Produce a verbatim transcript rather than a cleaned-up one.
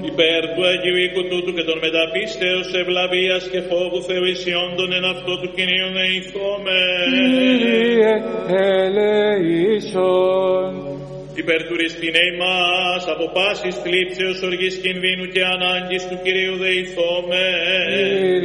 Υπέρ του Αγίου οίκου τούτου και των μεταπίστεως ευλαβίας και φόβου Θεού ισιόντων εν αυτό του Κυρίου νεηθόμεν. Κύριε ελεήσον. Υπέρ του ριστήνεϊ μας από πάσης θλίψεως, οργής κινδύνου και ανάγκης του Κυρίου δεηθόμεν.